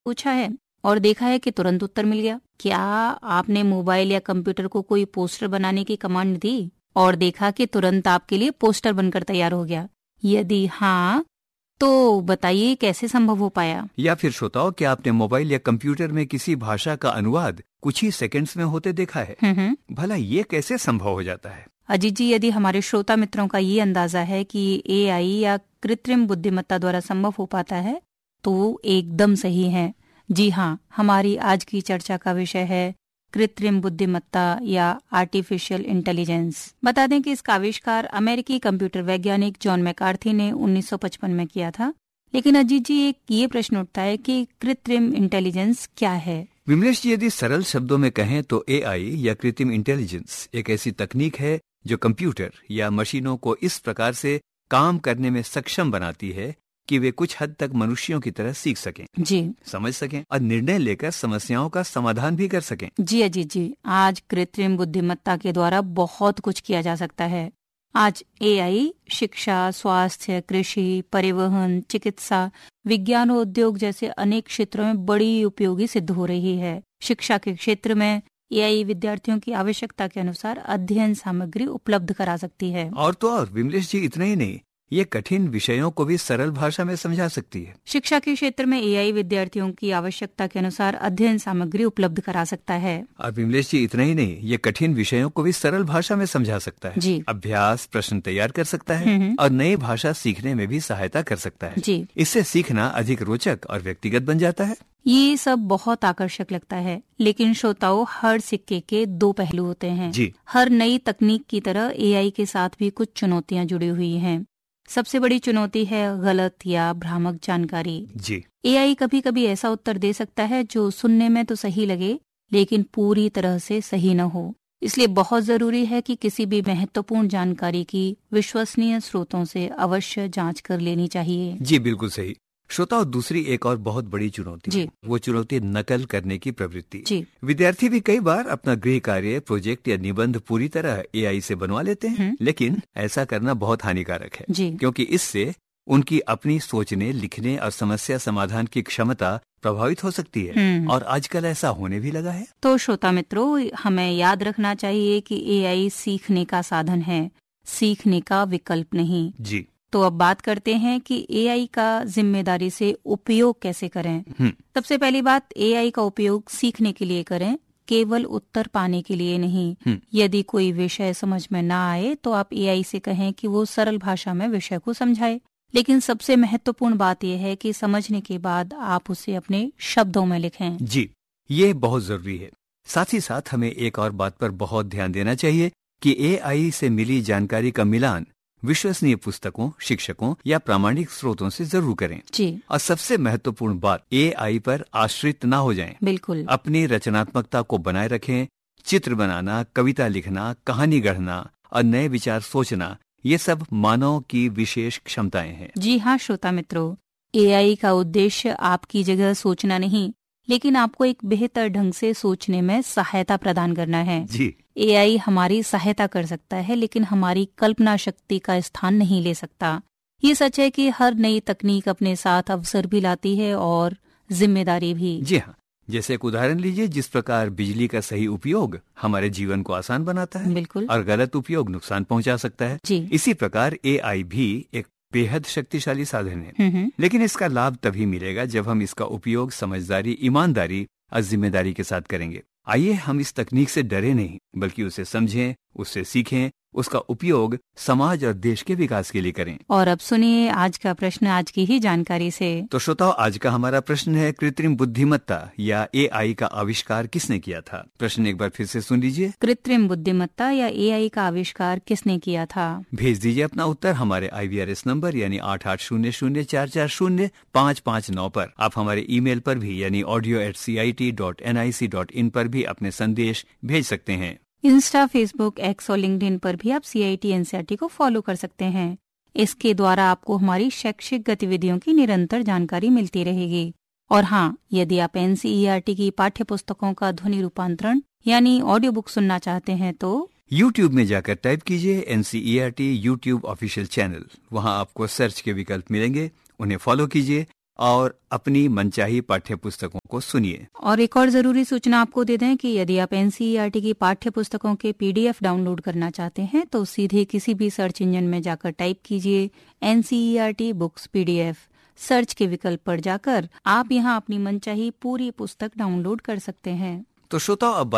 पूछा है और देखा है कि तुरंत उत्तर मिल गया। क्या आपने मोबाइल या कंप्यूटर को कोई पोस्टर बनाने की कमांड दी और देखा कि तुरंत आपके लिए पोस्टर बनकर तैयार हो गया? यदि हाँ, तो बताइए कैसे संभव हो पाया? या फिर श्रोताओ, क्या आपने मोबाइल या कंप्यूटर में किसी भाषा का अनुवाद कुछ ही सेकंड्स में होते देखा है? भला ये कैसे संभव हो जाता है? अजीत जी, यदि हमारे श्रोता मित्रों का ये अंदाजा है कि AI या कृत्रिम बुद्धिमत्ता द्वारा संभव हो पाता है तो एकदम सही है। जी हाँ, हमारी आज की चर्चा का विषय है कृत्रिम बुद्धिमत्ता या आर्टिफिशियल इंटेलिजेंस। बता दें कि इसका आविष्कार अमेरिकी कंप्यूटर वैज्ञानिक जॉन मैकार्थी ने 1955 में किया था। लेकिन अजीत जी, एक ये प्रश्न उठता है कि कृत्रिम इंटेलिजेंस क्या है? विमलेश जी, यदि सरल शब्दों में कहें तो AI या कृत्रिम इंटेलिजेंस एक ऐसी तकनीक है जो कंप्यूटर या मशीनों को इस प्रकार से काम करने में सक्षम बनाती है कि वे कुछ हद तक मनुष्यों की तरह सीख सकें, जी, समझ सकें और निर्णय लेकर समस्याओं का समाधान भी कर सकें। जी अजीत जी, आज कृत्रिम बुद्धिमत्ता के द्वारा बहुत कुछ किया जा सकता है। आज AI शिक्षा, स्वास्थ्य, कृषि, परिवहन, चिकित्सा, विज्ञान और उद्योग जैसे अनेक क्षेत्रों में बड़ी उपयोगी सिद्ध हो रही है। शिक्षा के क्षेत्र में AI विद्यार्थियों की आवश्यकता के अनुसार अध्ययन सामग्री उपलब्ध करा सकती है। और तो और विमलेश जी, इतना ही नहीं, ये कठिन विषयों को भी सरल भाषा में समझा सकती है। शिक्षा के क्षेत्र में AI विद्यार्थियों की आवश्यकता के अनुसार अध्ययन सामग्री उपलब्ध करा सकता है। और विमलेश जी, इतना ही नहीं, ये कठिन विषयों को भी सरल भाषा में समझा सकता है। जी, अभ्यास प्रश्न तैयार कर सकता है और नई भाषा सीखने में भी सहायता कर सकता है। जी, इससे सीखना अधिक रोचक और व्यक्तिगत बन जाता है। ये सब बहुत आकर्षक लगता है, लेकिन श्रोताओं, हर सिक्के के दो पहलू होते हैं। जी, हर नई तकनीक की तरह AI के साथ भी कुछ चुनौतियां जुड़ी हुई हैं। सबसे बड़ी चुनौती है गलत या भ्रामक जानकारी। जी, AI कभी कभी ऐसा उत्तर दे सकता है जो सुनने में तो सही लगे, लेकिन पूरी तरह से सही न हो। इसलिए बहुत जरूरी है कि किसी भी महत्वपूर्ण जानकारी की विश्वसनीय स्रोतों से अवश्य जांच कर लेनी चाहिए। जी, बिल्कुल सही। श्रोताओं, दूसरी एक और बहुत बड़ी चुनौती जी, है, वो चुनौती नकल करने की प्रवृत्ति। जी, विद्यार्थी भी कई बार अपना गृह कार्य, प्रोजेक्ट या निबंध पूरी तरह AI से बनवा लेते हैं, लेकिन ऐसा करना बहुत हानिकारक है। जी, क्योंकि इससे उनकी अपनी सोचने, लिखने और समस्या समाधान की क्षमता प्रभावित हो सकती है और आजकल ऐसा होने भी लगा है। तो श्रोता मित्रों, हमें याद रखना चाहिए कि AI सीखने का साधन है, सीखने का विकल्प नहीं। जी, तो अब बात करते हैं कि AI का जिम्मेदारी से उपयोग कैसे करें। सबसे पहली बात, AI का उपयोग सीखने के लिए करें, केवल उत्तर पाने के लिए नहीं। यदि कोई विषय समझ में ना आए तो आप AI से कहें कि वो सरल भाषा में विषय को समझाए। लेकिन सबसे महत्वपूर्ण बात यह है कि समझने के बाद आप उसे अपने शब्दों में लिखें। जी, ये बहुत जरूरी है। साथ ही साथ हमें एक और बात पर बहुत ध्यान देना चाहिए कि AI से मिली जानकारी का मिलान विश्वसनीय पुस्तकों, शिक्षकों या प्रामाणिक स्रोतों से जरूर करें। जी, और सबसे महत्वपूर्ण बात, AI पर आश्रित ना हो जाएं। बिल्कुल। अपनी रचनात्मकता को बनाए रखें। चित्र बनाना, कविता लिखना, कहानी गढ़ना और नए विचार सोचना, ये सब मानव की विशेष क्षमताएं हैं। जी हाँ श्रोता मित्रों, AI का उद्देश्य आपकी जगह सोचना नहीं, लेकिन आपको एक बेहतर ढंग से सोचने में सहायता प्रदान करना है। जी, AI हमारी सहायता कर सकता है, लेकिन हमारी कल्पना शक्ति का स्थान नहीं ले सकता। ये सच है कि हर नई तकनीक अपने साथ अवसर भी लाती है और जिम्मेदारी भी। जी हाँ। जैसे एक उदाहरण लीजिए, जिस प्रकार बिजली का सही उपयोग हमारे जीवन को आसान बनाता है, बिल्कुल, और गलत उपयोग नुकसान पहुंचा सकता है, जी, इसी प्रकार AI भी एक बेहद शक्तिशाली साधन है। लेकिन इसका लाभ तभी मिलेगा जब हम इसका उपयोग समझदारी, ईमानदारी और जिम्मेदारी के साथ करेंगे। आइए हम इस तकनीक से डरे नहीं, बल्कि उसे समझें, उससे सीखें, उसका उपयोग समाज और देश के विकास के लिए करें। और अब सुनिए आज का प्रश्न आज की ही जानकारी से। तो श्रोताओ, आज का हमारा प्रश्न है, कृत्रिम बुद्धिमत्ता या AI का आविष्कार किसने किया था? प्रश्न एक बार फिर से सुन लीजिए। कृत्रिम बुद्धिमत्ता या AI का आविष्कार किसने किया था? भेज दीजिए अपना उत्तर हमारे IVRS नंबर यानी 8800444559 पर। आप हमारे ईमेल पर भी यानी audio@cit.nic.in पर भी अपने संदेश भेज सकते हैं। इंस्टा, फेसबुक, एक्स और लिंक्डइन पर भी आप CIT NCERT को फॉलो कर सकते हैं। इसके द्वारा आपको हमारी शैक्षिक गतिविधियों की निरंतर जानकारी मिलती रहेगी। और हाँ, यदि आप NCERT की पाठ्य पुस्तकों का ध्वनि रूपांतरण यानी ऑडियो बुक सुनना चाहते हैं तो YouTube में जाकर टाइप कीजिए NCERT YouTube ऑफिशियल चैनल। वहाँ आपको सर्च के विकल्प मिलेंगे, उन्हें फॉलो कीजिए और अपनी मनचाही पाठ्य पुस्तकों को सुनिए। और एक और जरूरी सूचना आपको दे दें कि यदि आप एनसीईआरटी की पाठ्य पुस्तकों के पीडीएफ डाउनलोड करना चाहते हैं तो सीधे किसी भी सर्च इंजन में जाकर टाइप कीजिए एनसीईआरटी बुक्स पीडीएफ। सर्च के विकल्प पर जाकर आप यहां अपनी मनचाही पूरी पुस्तक डाउनलोड कर सकते हैं। तो श्रोताओ, अब